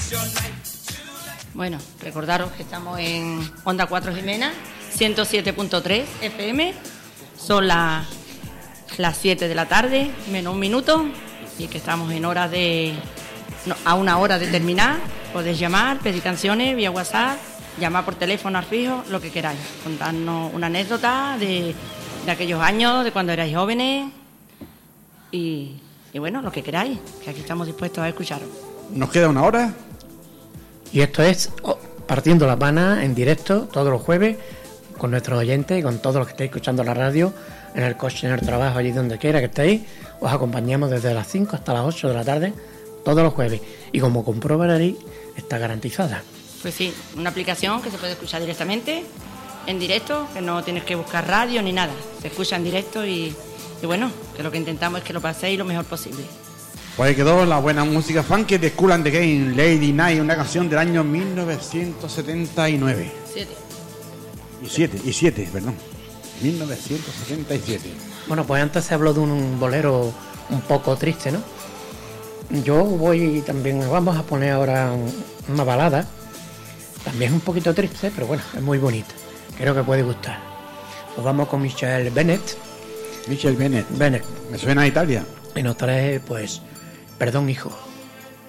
Bueno, recordaros que estamos en Onda 4 Jimena, 107.3 FM. Son las 7 de la tarde, menos un minuto, y que estamos en horas a una hora de terminar. Podéis llamar, pedir canciones vía WhatsApp, llamar por teléfono al fijo, lo que queráis. Contarnos una anécdota de aquellos años, de cuando erais jóvenes, y bueno, lo que queráis, que aquí estamos dispuestos a escucharos. Nos queda una hora. Y esto es Partiendo la Pana en directo todos los jueves con nuestros oyentes y con todos los que estéis escuchando la radio, en el coche, en el trabajo, allí donde quiera que estéis. Os acompañamos desde las 5 hasta las 8 de la tarde todos los jueves. Y como comprobaréis, está garantizada. Pues sí, una aplicación que se puede escuchar directamente, en directo, que no tienes que buscar radio ni nada. Se escucha en directo y bueno, que lo que intentamos es que lo paséis lo mejor posible. Pues ahí quedó la buena música funky de Kool and the Gang, Lady Night, una canción del año 1979. 1977. Bueno, pues antes se habló de un bolero un poco triste, ¿no? Yo vamos a poner ahora una balada, también un poquito triste, pero bueno, es muy bonita. Creo que puede gustar. Nos vamos con Michelle Bennett. Me suena a Italia. Y nos trae, pues, Perdón, hijo.